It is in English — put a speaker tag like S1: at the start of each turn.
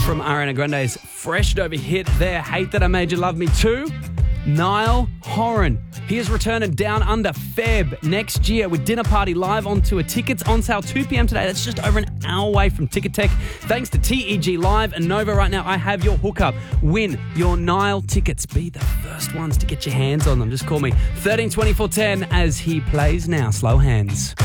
S1: From Ariana Grande's Fresh Dover hit there, Hate That I Made You Love Me Too. Niall Horan. He is returning Down Under Feb next year with Dinner Party live on tour. Tickets on sale 2 p.m. today. That's just over an hour away from Ticketek. Thanks to TEG Live and Nova right now. I have your hookup. Win your Niall tickets. Be the first ones to get your hands on them. Just call me 13 24 10 as he plays now. Slow hands.